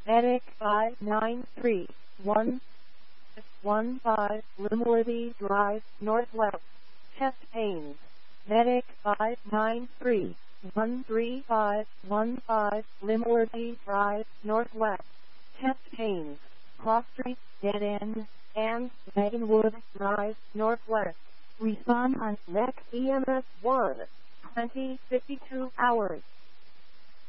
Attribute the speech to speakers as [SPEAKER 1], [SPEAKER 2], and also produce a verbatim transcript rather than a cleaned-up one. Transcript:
[SPEAKER 1] Medic five nine three one one five Limworthy Drive, Northwest. Chest pains. Medic five nine three one three five one five Limworthy Drive, Northwest. Chest pains. Cross Street, Dead End, and Meganwood Drive, Northwest. Respond on Next E M S one. twenty fifty-two hours.